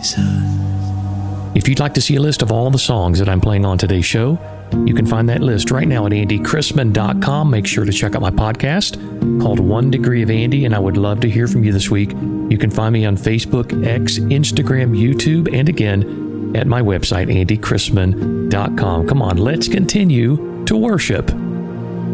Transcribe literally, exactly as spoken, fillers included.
If you'd like to see a list of all the songs that I'm playing on today's show, you can find that list right now at andy chrisman dot com. Make sure to check out my podcast called One Degree of Andy, and I would love to hear from you this week. You can find me on Facebook, X, Instagram, YouTube, and again, at my website, andy chrisman dot com. Come on, let's continue to worship.